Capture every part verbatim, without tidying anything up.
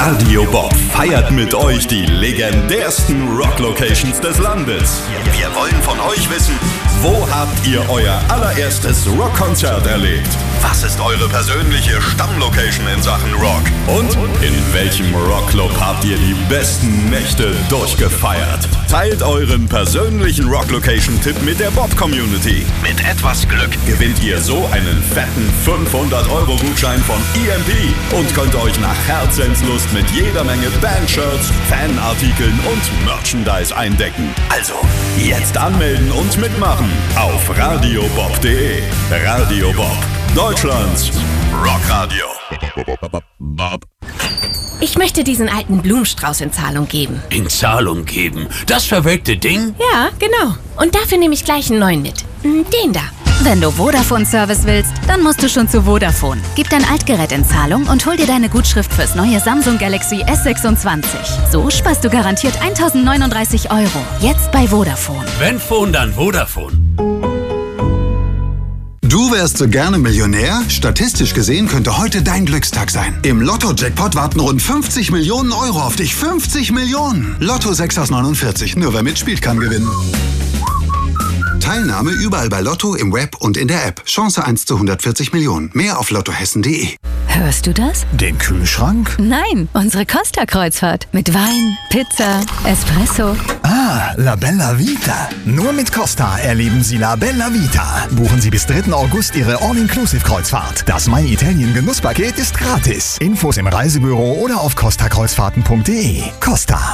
Radio Bob feiert mit euch die legendärsten Rock-Locations des Landes. Wir wollen von euch wissen, wo habt ihr euer allererstes Rockkonzert erlebt? Was ist eure persönliche Stammlocation in Sachen Rock? Und in welchem Rockclub habt ihr die besten Nächte durchgefeiert? Teilt euren persönlichen Rock-Location-Tipp mit der Bob-Community. Mit etwas Glück gewinnt ihr so einen fetten fünfhundert-Euro-Gutschein von E M P und könnt euch nach Herzenslust mit jeder Menge Bandshirts, Fanartikeln und Merchandise eindecken. Also, jetzt anmelden und mitmachen auf radiobob punkt de. Radio Bob, Deutschlands Rockradio. Ich möchte diesen alten Blumenstrauß in Zahlung geben. In Zahlung geben? Das verwelkte Ding? Ja, genau. Und dafür nehme ich gleich einen neuen mit. Den da. Wenn du Vodafone-Service willst, dann musst du schon zu Vodafone. Gib dein Altgerät in Zahlung und hol dir deine Gutschrift fürs neue Samsung Galaxy S sechsundzwanzig. So sparst du garantiert tausendneununddreißig Euro. Jetzt bei Vodafone. Wenn Phone, dann Vodafone. Du wärst so gerne Millionär? Statistisch gesehen könnte heute dein Glückstag sein. Im Lotto-Jackpot warten rund fünfzig Millionen Euro auf dich. fünfzig Millionen! Lotto sechs aus neunundvierzig. Nur wer mitspielt, kann gewinnen. Teilnahme überall bei Lotto, im Web und in der App. Chance eins zu hundertvierzig Millionen. Mehr auf lottohessen punkt de. Hörst du das? Den Kühlschrank? Nein, unsere Costa-Kreuzfahrt. Mit Wein, Pizza, Espresso. Ah, La Bella Vita. Nur mit Costa erleben Sie La Bella Vita. Buchen Sie bis dritten August Ihre All-Inclusive-Kreuzfahrt. Das My Italien Genusspaket ist gratis. Infos im Reisebüro oder auf costa kreuzfahrten punkt de. Costa.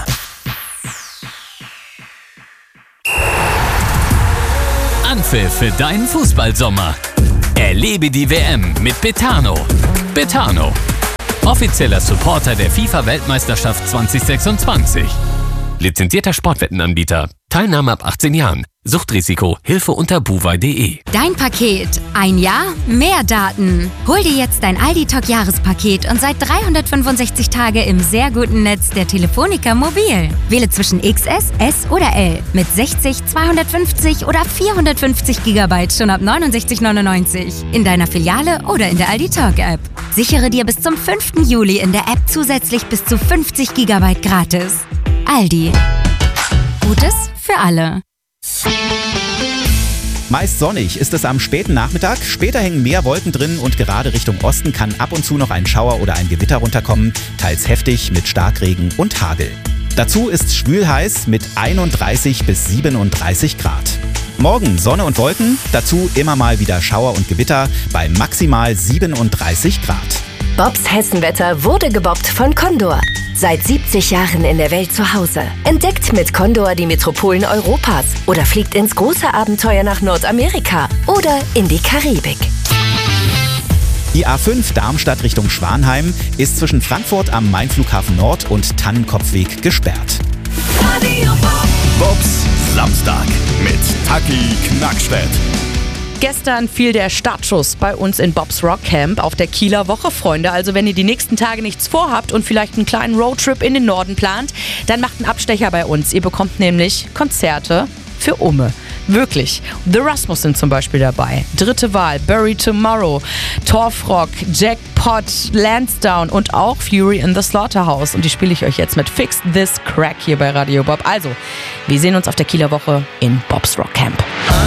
Anpfiff für deinen Fußballsommer. Erlebe die W M mit Betano. Betano, offizieller Supporter der FIFA-Weltmeisterschaft zwanzig sechsundzwanzig. Lizenzierter Sportwettenanbieter. Teilnahme ab achtzehn Jahren. Suchtrisiko. Hilfe unter buwei punkt de. Dein Paket. Ein Jahr, mehr Daten. Hol dir jetzt dein Aldi-Talk-Jahrespaket und seit dreihundertfünfundsechzig Tage im sehr guten Netz der Telefonica Mobil. Wähle zwischen X S, S oder L mit sechzig, zweihundertfünfzig oder vierhundertfünfzig Gigabyte schon ab neunundsechzig neunundneunzig. In deiner Filiale oder in der Aldi-Talk-App. Sichere dir bis zum fünften Juli in der App zusätzlich bis zu fünfzig Gigabyte gratis. Aldi. Gutes für alle. Meist sonnig ist es am späten Nachmittag. Später hängen mehr Wolken drin und gerade Richtung Osten kann ab und zu noch ein Schauer oder ein Gewitter runterkommen, teils heftig mit Starkregen und Hagel. Dazu ist es schwülheiß mit einunddreißig bis siebenunddreißig Grad. Morgen Sonne und Wolken, dazu immer mal wieder Schauer und Gewitter bei maximal siebenunddreißig Grad. Bobs Hessenwetter wurde gebobbt von Condor. Seit siebzig Jahren in der Welt zu Hause. Entdeckt mit Condor die Metropolen Europas oder fliegt ins große Abenteuer nach Nordamerika oder in die Karibik. Die A fünf Darmstadt Richtung Schwanheim ist zwischen Frankfurt am Main-Flughafen Nord und Tannenkopfweg gesperrt. Radio Bob. Bobs Samstag mit Taki Knackstedt. Gestern fiel der Startschuss bei uns in Bobs Rock Camp auf der Kieler Woche, Freunde. Also wenn ihr die nächsten Tage nichts vorhabt und vielleicht einen kleinen Roadtrip in den Norden plant, dann macht einen Abstecher bei uns. Ihr bekommt nämlich Konzerte für Umme. Wirklich. The Rasmus sind zum Beispiel dabei. Dritte Wahl, Bury Tomorrow, Torfrock, Jackpot, Lansdowne und auch Fury in the Slaughterhouse. Und die spiele ich euch jetzt mit Fix This Crack hier bei Radio Bob. Also, wir sehen uns auf der Kieler Woche in Bobs Rock Camp.